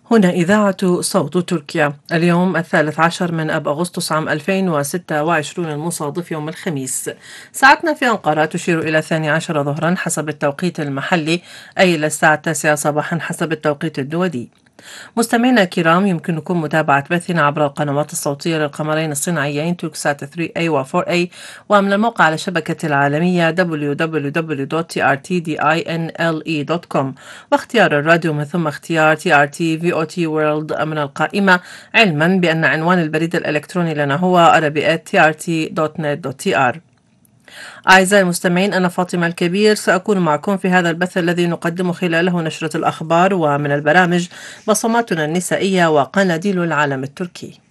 هنا إذاعة صوت تركيا. اليوم 13 من أب أغسطس عام 2026 المصادف يوم الخميس. ساعتنا في أنقرة تشير إلى 12 ظهرا حسب التوقيت المحلي، أي إلى الساعة 9 صباحا حسب التوقيت الدولي. مستمعينا الكرام، يمكنكم متابعة بثنا عبر القنوات الصوتية للقمرين الصناعيين توكسات 3A و 4A، ومن الموقع على الشبكة العالمية www.trtdinle.com، واختيار الراديو من ثم اختيار TRT VOT World من القائمة، علما بأن عنوان البريد الإلكتروني لنا هو arabi@trt.net.tr. أعزائي المستمعين، أنا فاطمة الكبير سأكون معكم في هذا البث الذي نقدم خلاله نشرة الأخبار، ومن البرامج بصماتنا النسائية وقناديل العالم التركي.